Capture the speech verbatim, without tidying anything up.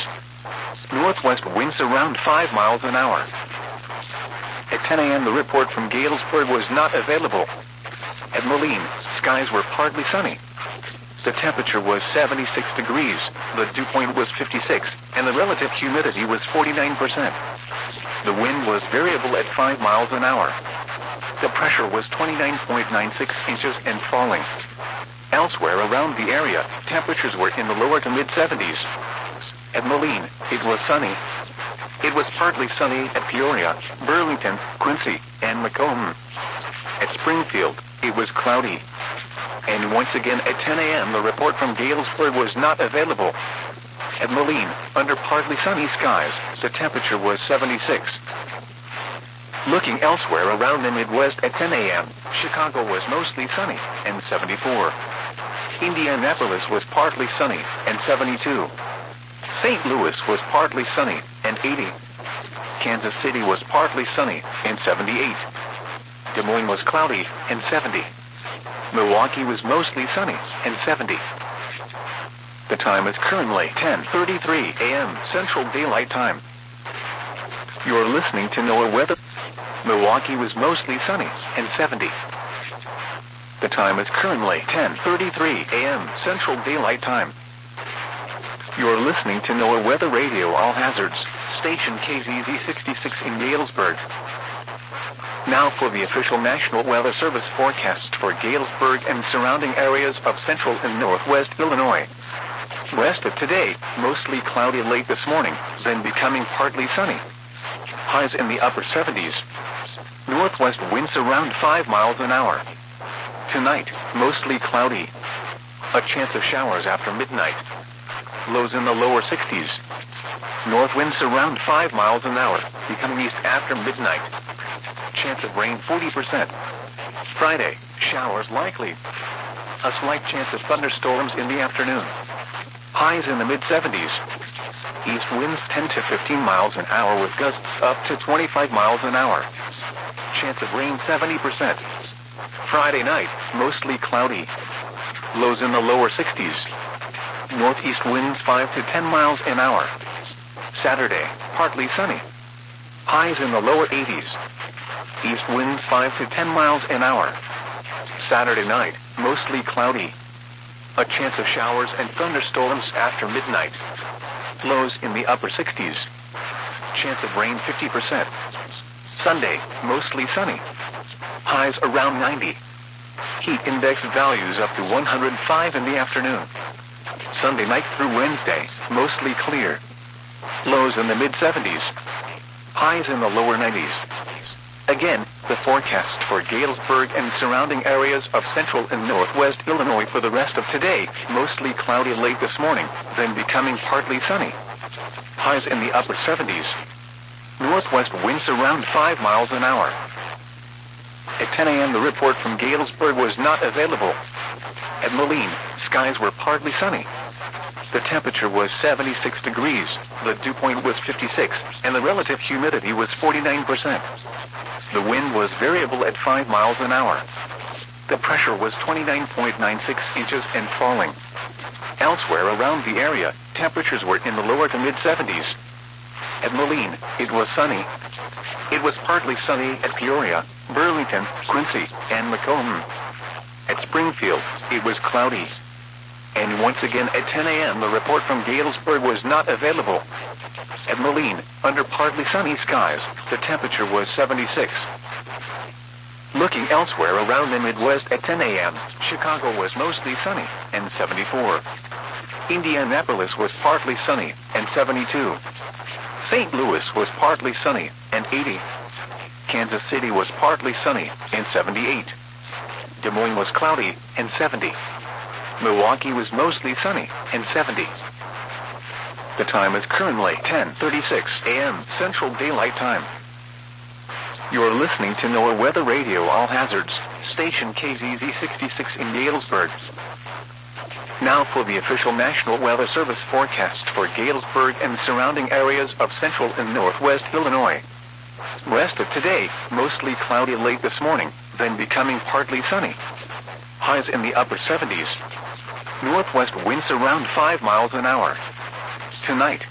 Northwest winds around five miles an hour. At ten a.m. the report from Galesburg was not available. At Moline, skies were partly sunny. The temperature was seventy-six degrees, the dew point was fifty-six, and the relative humidity was forty-nine percent. The wind was variable at five miles an hour. The pressure was twenty-nine point nine six inches and falling. Elsewhere around the area, temperatures were in the lower to mid-seventies. At Moline, it was sunny. It was partly sunny at Peoria, Burlington, Quincy, and Macomb. At Springfield, it was cloudy. And once again at ten a.m. the report from Galesburg was not available. At Moline, under partly sunny skies, the temperature was seventy-six. Looking elsewhere around the Midwest at ten a.m., Chicago was mostly sunny and seventy-four. Indianapolis was partly sunny and seventy-two. Saint Louis was partly sunny and eighty. Kansas City was partly sunny and seventy-eight. Des Moines was cloudy and seventy. Milwaukee was mostly sunny and seventy. The time is currently ten thirty-three a.m. Central Daylight Time. You're listening to NOAA Weather. Milwaukee was mostly sunny and seventy. The time is currently ten thirty-three a.m. Central Daylight Time. You're listening to NOAA Weather Radio All Hazards, station K Z Z sixty-six in Galesburg. Now for the official National Weather Service forecast for Galesburg and surrounding areas of central and northwest Illinois. West of today, mostly cloudy late this morning, then becoming partly sunny. Highs in the upper seventies. Northwest winds around five miles an hour. Tonight, mostly cloudy. A chance of showers after midnight. Lows in the lower sixties. North winds around five miles an hour, becoming east after midnight. Chance of rain forty percent. Friday, showers likely. A slight chance of thunderstorms in the afternoon. Highs in the mid-seventies. East winds ten to fifteen miles an hour with gusts up to twenty-five miles an hour. Chance of rain seventy percent. Friday night, mostly cloudy. Lows in the lower sixties. Northeast winds five to ten miles an hour. Saturday, partly sunny. Highs in the lower eighties. East winds five to ten miles an hour. Saturday night, mostly cloudy. A chance of showers and thunderstorms after midnight. Lows in the upper sixties. Chance of rain fifty percent. Sunday, mostly sunny. Highs around ninety. Heat index values up to one hundred five in the afternoon. Sunday night through Wednesday, mostly clear. Lows in the mid-seventies. Highs in the lower nineties. Again, the forecast for Galesburg and surrounding areas of central and northwest Illinois for the rest of today, mostly cloudy late this morning, then becoming partly sunny. Highs in the upper seventies. Northwest winds around five miles an hour. At ten a.m. the report from Galesburg was not available. At Moline, skies were partly sunny. The temperature was seventy-six degrees, the dew point was fifty-six, and the relative humidity was forty-nine percent. The wind was variable at five miles an hour. The pressure was twenty-nine point nine six inches and falling. Elsewhere around the area, temperatures were in the lower to mid-seventies. At Moline, it was sunny. It was partly sunny at Peoria, Burlington, Quincy, and Macomb. At Springfield, it was cloudy. And once again at ten a.m. the report from Galesburg was not available. At Moline, under partly sunny skies, the temperature was seventy-six. Looking elsewhere around the Midwest at ten a.m., Chicago was mostly sunny and seventy-four. Indianapolis was partly sunny and seventy-two. Saint Louis was partly sunny and eighty. Kansas City was partly sunny and seventy-eight. Des Moines was cloudy and seventy. Milwaukee was mostly sunny and seventy. The time is currently ten thirty-six a.m. Central Daylight Time. You're listening to NOAA Weather Radio All Hazards, station K Z Z sixty-six in Galesburg. Now for the official National Weather Service forecast for Galesburg and surrounding areas of central and northwest Illinois. West of today, mostly cloudy late this morning, then becoming partly sunny. Highs in the upper seventies. Northwest winds around five miles an hour. Tonight,